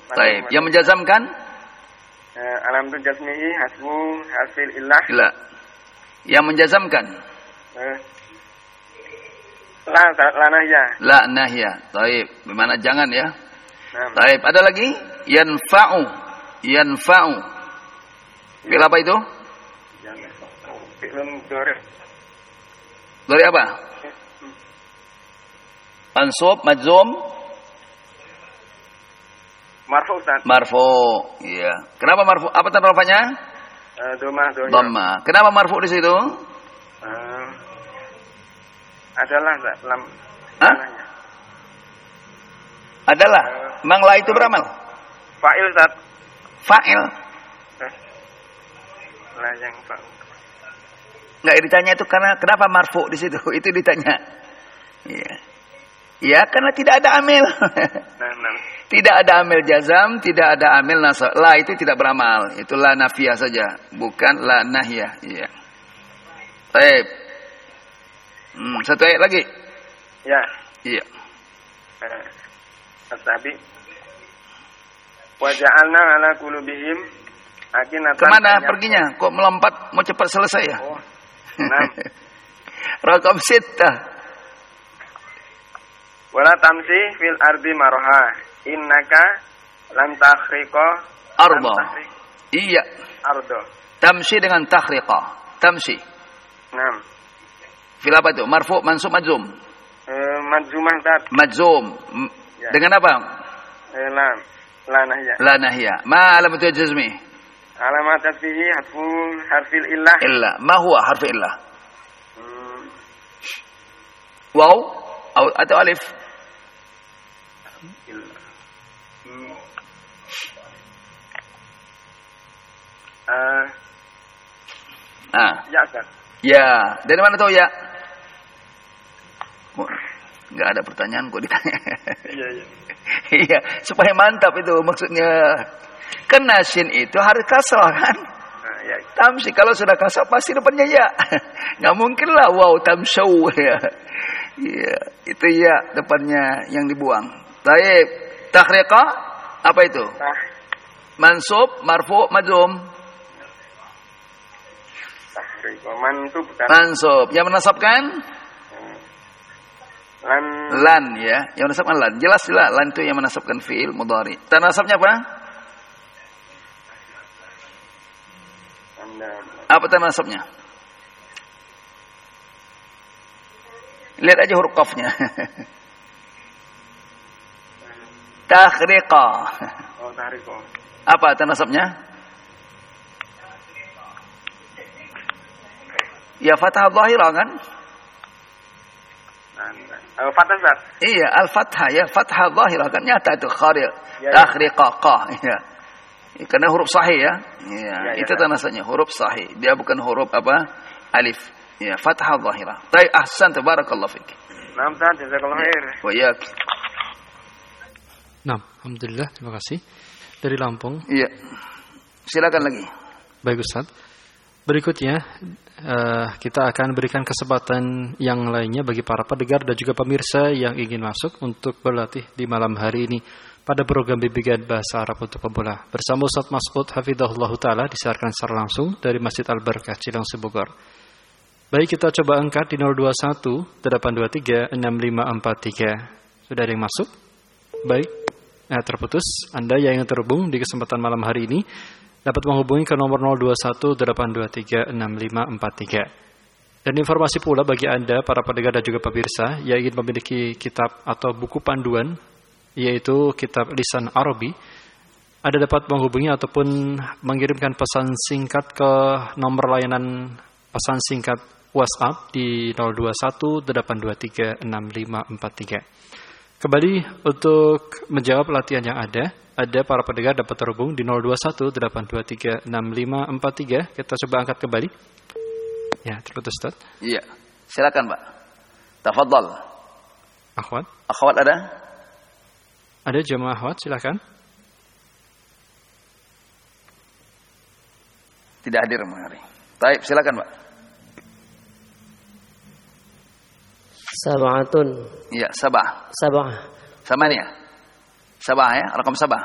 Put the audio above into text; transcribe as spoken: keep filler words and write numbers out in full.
Baik. Yang menjazamkan? Uh, Alamatu jazmihi hasbu harfil illah. La. Yang menjazamkan? Uh, la, la nahya. La nahya. Baik. Bagaimana jangan ya? Nah. Baik. Ada lagi? Yanfa'u. Yanfa'u. Fi'il apa itu? Fi'lun mudhari'. Dari apa? Mansub, majzum, marfu Ustaz. Marfu. Iya. Kenapa marfu? Apa tanda rafanya? Uh, Dhamma, Dhamma. Kenapa marfu di situ? Uh, adalah lam. Hah? Adalah. Uh, Memang la itu beramal. Fa'il Ustaz. Fa'il. Uh, la yang fa'il. Enggak ditanya itu karena kenapa marfu di situ? Itu ditanya. Iya. Ya, karena tidak ada amil. Nah, nah. Tidak ada amil jazam, tidak ada amil nasab. La itu tidak beramal. Itu la nafiyah saja, bukan la nahyah. Iya. Baik. Hmm, satu ayat lagi. Ya. Iya. Eh, Tapi wa ja'alna 'ala qulubihim akinatan. Kemana perginya? Kok melompat mau cepat selesai ya? Oh. Nah. Rakam sita. Wala tamsi fil ardi marha innaka lam takhriqa arda. Iya. Arda. Tamsi dengan takhriqa. Tamsi. Naam. Fil apa itu? Marfu, mansub, majzum. Eh, majzumah tat. Majzum. Ya. Dengan apa? Eh, la la nahya. La nahya. Ma alamatu jazmi? Alamat tasbihi harfu harfil illah. Illa. Ma huwa harfu illah? Hmm. Waw atau alif? Hmm. Uh, ah. Ya, Ustaz. Ya, dari mana tahu ya? Enggak ada pertanyaan kok ditanya. Iya, iya. Iya, supaya mantap itu maksudnya. Kan nasin itu harus kasrah kan? Nah, ya. Tamsi kalau sudah kasrah pasti depannya ya. Enggak mungkin lah wow tamsau ya. Iya, itu ya depannya yang dibuang. Baik, takhriqa apa itu? Tah. Mansub, marfu, majzum. Takhriqa mansub kan. Mansub. Yang menasabkan? Lan. Lan ya, yang menasabkan lan. Jelas jelas lan itu yang menasabkan fiil mudhari. Tanda nasabnya apa? Anda. Apa tanda nasabnya? Lihat aja huruf qafnya. Takhriqa. Oh, takhriqa. Apa tanda nasabnya? Ya fathah dhahirah kan? Al fathah Ustaz. Iya, al fathah ya, fathah dhahirah kan nyata itu khari'. Ya, Takhriqa qa. Iya. Karena huruf sahih ya. Iya, ya, itu ya, tanda nasabnya huruf sahih. Dia bukan huruf apa? Alif. Ya, fathah dhahirah. Baik, ahsan, tabarakallahu fik. Naam, Ustaz, jazakallahu khair. Wa iyyak. Nah, alhamdulillah, terima kasih. Dari Lampung. Iya. Silakan lagi. Baik Ustaz. Berikutnya uh, kita akan berikan kesempatan yang lainnya bagi para pendengar dan juga pemirsa yang ingin masuk untuk berlatih di malam hari ini pada program Bimbingan Bahasa Arab untuk Pemula bersama Ustaz Mas'ud hafizahullah taala disiarkan secara langsung dari Masjid Al-Barakah Cilangsi Bogor. Baik, kita coba angkat di nol dua satu delapan dua tiga enam lima empat tiga. Sudah ada yang masuk? Baik. Nah, terputus. Anda yang ingin terhubung di kesempatan malam hari ini dapat menghubungi ke nomor nol dua satu delapan dua tiga enam lima empat tiga. Dan informasi pula bagi Anda para pendengar dan juga pemirsa yang ingin memiliki kitab atau buku panduan yaitu kitab Lisan Arabi, Anda dapat menghubungi ataupun mengirimkan pesan singkat ke nomor layanan pesan singkat WhatsApp di nol dua satu delapan dua tiga enam lima empat tiga. Kembali untuk menjawab latihan yang ada, ada para pendengar dapat terhubung di nol dua satu delapan dua tiga enam lima empat tiga. Kita coba angkat kembali. Ya, terputus Ustaz. Iya. Silakan, Pak. Tafadhal. Akhwat. Akhwat ada? Ada jemaah akhwat, silakan. Tidak hadir hari. Baik, silakan, Pak. Sab'atun. Iya, sabah. Sab'ah. Samania. Sabah ya, rakam sabah.